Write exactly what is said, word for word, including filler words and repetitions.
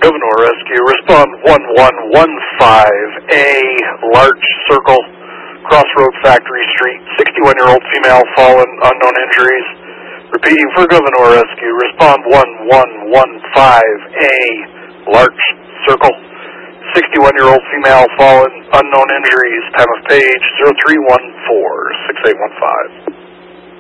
Gouverneur Rescue, respond one one one five A, large circle, Crossroad Factory Street, sixty-one-year-old female fallen, unknown injuries. Repeating for Gouverneur Rescue, respond one one one five A, large circle, sixty-one-year-old female fallen, unknown injuries, time of page zero three one four, six eight one five.